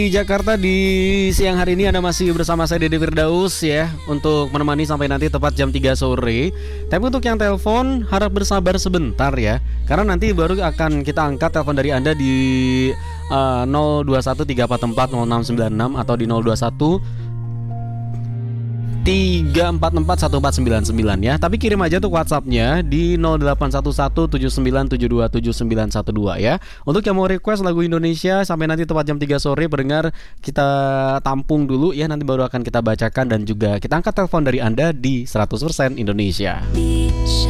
Di Jakarta di siang hari ini Anda masih bersama saya Dede Firdaus ya, untuk menemani sampai nanti tepat jam 3 sore. Tapi untuk yang telepon harap bersabar sebentar ya, karena nanti baru akan kita angkat telepon dari Anda di 0213440696 atau di 021 3441499 ya. Tapi kirim aja tuh WhatsApp-nya di 081179727912 ya. Untuk yang mau request lagu Indonesia sampai nanti tepat jam 3 sore pendengar, kita tampung dulu ya, nanti baru akan kita bacakan dan juga kita angkat telepon dari Anda di 100% Indonesia.